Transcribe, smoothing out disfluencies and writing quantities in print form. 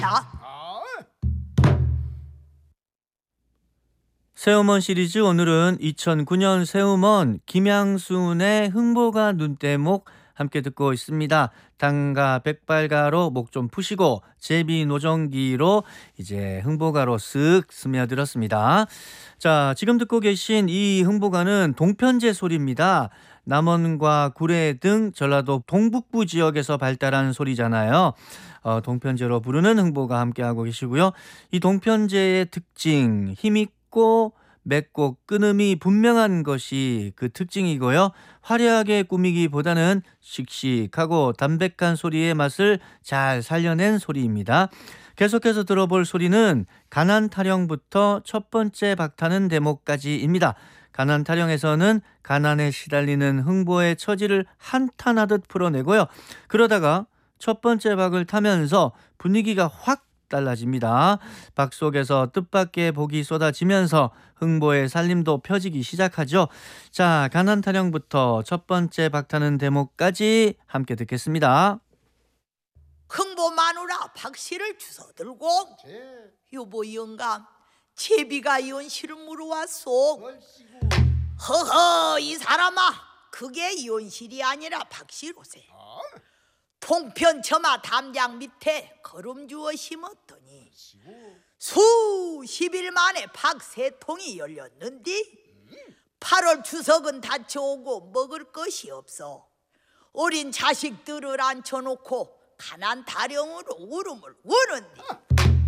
하겠다. 새우먼 시리즈 오늘은 2009년 새우먼 김양순의 흥보가 눈대목 함께 듣고 있습니다. 당가 백발가로 목 좀 푸시고 제비 노정기로 이제 흥보가로 쓱 스며들었습니다. 자, 지금 듣고 계신 이 흥보가는 동편제 소리입니다. 남원과 구례 등 전라도 동북부 지역에서 발달한 소리잖아요. 동편제로 부르는 흥보가 함께하고 계시고요. 이 동편제의 특징, 힘있고 맺고 끊음이 분명한 것이 그 특징이고요. 화려하게 꾸미기보다는 씩씩하고 담백한 소리의 맛을 잘 살려낸 소리입니다. 계속해서 들어볼 소리는 가난타령부터 첫 번째 박타는 대목까지입니다. 가난타령에서는 가난에 시달리는 흥보의 처지를 한탄하듯 풀어내고요. 그러다가 첫 번째 박을 타면서 분위기가 확 달라집니다. 박 속에서 뜻밖의 복이 쏟아지면서 흥보의 살림도 펴지기 시작하죠. 자, 가난타령부터 첫 번째 박타는 대목까지 함께 듣겠습니다. 흥보 마누라 박씨를 주워들고 여보 영감 제비가 이혼 실을 물어왔소. 허허 이 사람아 그게 이혼실이 아니라 박씨로세. 동편 처마 담장 밑에 걸음 주어 심었더니 수십일 만에 박세통이 열렸는디 8월 추석은 다쳐오고 먹을 것이 없어 어린 자식들을 앉혀놓고 가난 타령으로 울음을 우는디